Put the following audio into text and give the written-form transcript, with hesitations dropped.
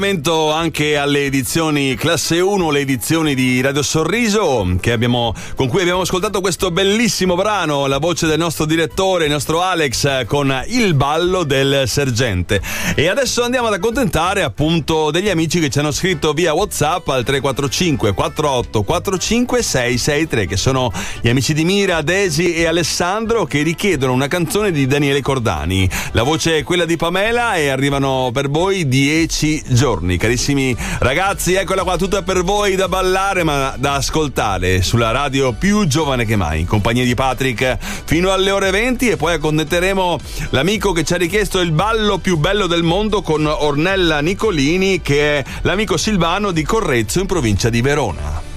Anche alle edizioni classe 1, le edizioni di Radio Sorriso con cui abbiamo ascoltato questo bellissimo brano, la voce del nostro direttore, il nostro Alex, con Il ballo del sergente. E adesso andiamo ad accontentare appunto degli amici che ci hanno scritto via WhatsApp al 345 48 45 663, che sono gli amici di Mira, Desi e Alessandro, che richiedono una canzone di Daniele Cordani. La voce è quella di Pamela e arrivano per voi 10 giorni. Carissimi ragazzi, eccola qua, tutta per voi, da ballare ma da ascoltare sulla radio più giovane che mai, in compagnia di Patrick fino alle ore 20, e poi accontenteremo l'amico che ci ha richiesto il ballo più bello del mondo con Ornella Nicolini, che è l'amico Silvano di Correzzo in provincia di Verona.